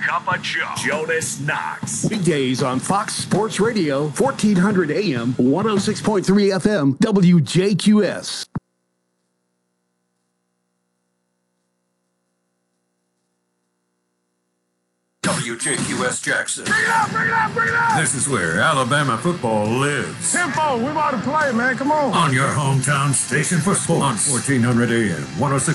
Cup of Joe. Jonas Knox. Weekdays on Fox Sports Radio, 1400 AM, 106.3 FM, WJQS. WJQS Jackson. Bring it up, bring it up, bring it up! This is where Alabama football lives. Tempo, we about to play, man. Come on. On your hometown station for sports. On 1400 AM, 106.3